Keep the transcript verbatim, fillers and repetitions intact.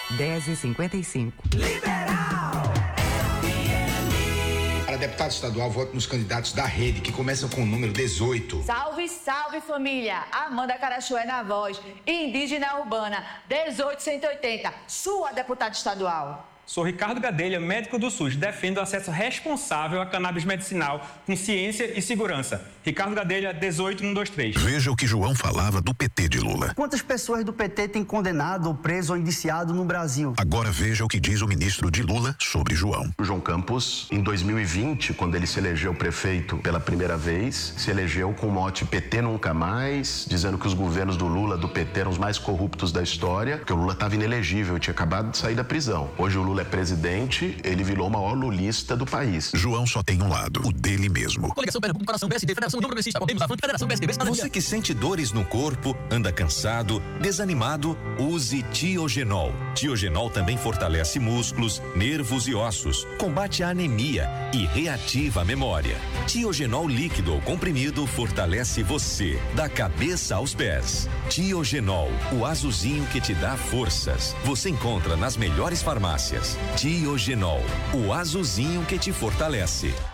dez e cinquenta e cinco. Liberal! Para deputado estadual, voto nos candidatos da rede, que começam com o número dezoito. Salve, salve, família! Amanda Carachué na voz, indígena urbana, dezoito cento e oitenta, sua deputada estadual. Sou Ricardo Gadelha, médico do SUS, defendo o acesso responsável a cannabis medicinal com ciência e segurança. Ricardo Gadelha, dezoito mil cento e vinte e três. Veja o que João falava do P T de Lula. Quantas pessoas do P T têm condenado, ou preso ou indiciado no Brasil? Agora veja o que diz o ministro de Lula sobre João. O João Campos, em dois mil e vinte, quando ele se elegeu prefeito pela primeira vez, se elegeu com o mote P T nunca mais, dizendo que os governos do Lula, do P T, eram os mais corruptos da história, porque o Lula estava inelegível e tinha acabado de sair da prisão. Hoje o Lula é presidente, ele virou o maior lulista do país. João só tem um lado, o dele mesmo. Coligação Pernambuco, Comparação P S D, Federação União Progressista, Podemos, Avante, Federação P S D B. Você que sente dores no corpo, anda cansado, desanimado, use Tiogenol. Tiogenol também fortalece músculos, nervos e ossos, combate a anemia e reativa a memória. Tiogenol líquido ou comprimido fortalece você, da cabeça aos pés. Tiogenol, o azulzinho que te dá forças. Você encontra nas melhores farmácias. Tiogenol, o azulzinho que te fortalece.